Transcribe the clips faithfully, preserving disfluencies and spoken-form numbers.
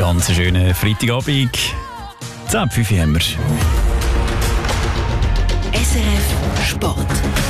Ganz schönen Freitagabend. zehn Uhr fünf haben wir. S R F Sport.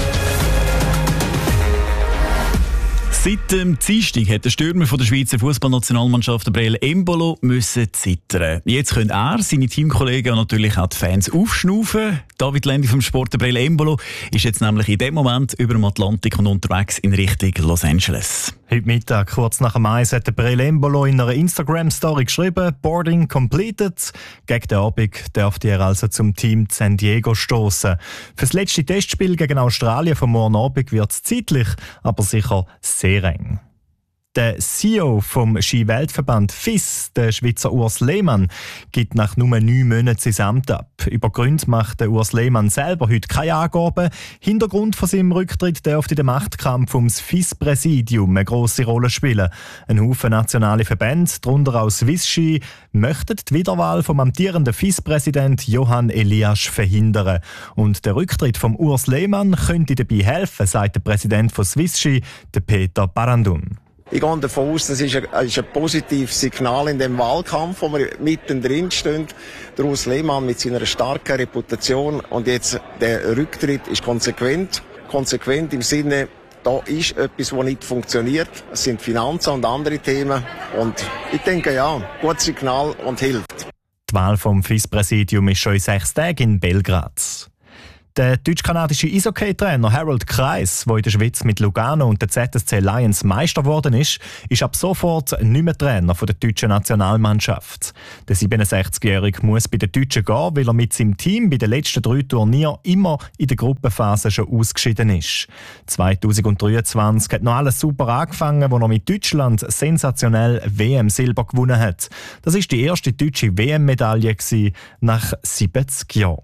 Seit dem Dienstag hat der Stürmer von der Schweizer Fußballnationalmannschaft Breel Embolo müssen zittern. Jetzt können er, seine Teamkollegen und natürlich auch die Fans aufschnaufen. David Lendi vom Sport, der Breel Embolo, ist jetzt nämlich in dem Moment über dem Atlantik und unterwegs in Richtung Los Angeles. Heute Mittag, kurz nach dem Eis, hat der Breel Embolo in einer Instagram-Story geschrieben, «Boarding completed». Gegen den Abend dürfte er also zum Team San Diego stoßen. Für das letzte Testspiel gegen Australien vom morgen Abend wird es zeitlich, aber sicher sehr eng. Der C E O vom Ski-Weltverband F I S, der Schweizer Urs Lehmann, gibt nach nur neun Monaten sein Amt ab. Über Gründe macht der Urs Lehmann selber heute keine Angaben. Hintergrund von seinem Rücktritt dürfte der Machtkampf ums F I S-Präsidium eine grosse Rolle spielen. Ein Haufen nationale Verbände, darunter auch Swiss Ski, möchten die Wiederwahl vom amtierenden F I S-Präsident Johann Eliasch verhindern. Und der Rücktritt vom Urs Lehmann könnte dabei helfen, sagt der Präsident von Swiss Ski, der Peter Barandun. Ich gehe davon aus, das ist ein, ist ein positives Signal in dem Wahlkampf, wo wir mittendrin stehen. Der Urs Lehmann mit seiner starken Reputation und jetzt der Rücktritt ist konsequent. Konsequent im Sinne, da ist etwas, was nicht funktioniert. Es sind Finanzen und andere Themen. Und ich denke, ja, gutes Signal und hilft. Die Wahl vom F I S-Präsidium ist schon in sechs Tagen in Belgrad. Der deutsch-kanadische Eishockey-Trainer Harold Kreis, der in der Schweiz mit Lugano und der Z S C Lions Meister geworden ist, ist ab sofort nicht mehr Trainer der deutschen Nationalmannschaft. Der siebenundsechzigjährige muss bei den Deutschen gehen, weil er mit seinem Team bei den letzten drei Turnieren immer in der Gruppenphase schon ausgeschieden ist. zweitausenddreiundzwanzig hat noch alles super angefangen, wo er mit Deutschland sensationell W M-Silber gewonnen hat. Das ist die erste deutsche W M-Medaille nach siebzig Jahren.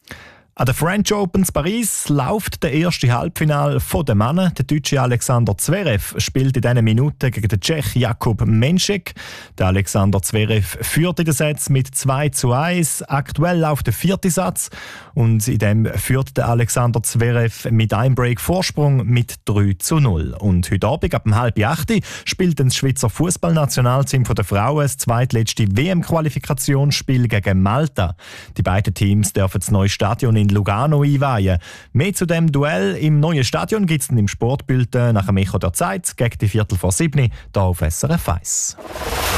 An der French Open in Paris läuft der erste Halbfinale der Männer. Der deutsche Alexander Zverev spielt in diesen Minuten gegen den Tschech Jakub Menšek. Der Alexander Zverev führt in den Sätzen mit zwei zu eins. Aktuell läuft der vierte Satz und in dem führt der Alexander Zverev mit einem Break Vorsprung mit drei zu null. Und heute Abend ab um halb acht spielt das Schweizer Fußballnationalteam der Frauen das zweitletzte W M-Qualifikationsspiel gegen Malta. Die beiden Teams dürfen das neue Stadion in Lugano einweihen. Mehr zu dem Duell im neuen Stadion gibt es im Sportbulletin nach dem Echo der Zeit gegen die Viertel vor sieben hier auf S R F eins.